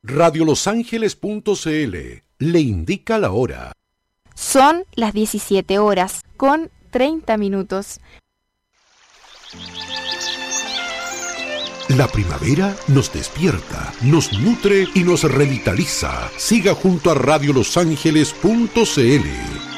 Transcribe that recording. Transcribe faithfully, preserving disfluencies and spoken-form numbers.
radio los ángeles punto c l le indica la hora. Son las diecisiete horas con treinta minutos. La primavera nos despierta, nos nutre y nos revitaliza. Siga junto a radio los ángeles punto c l.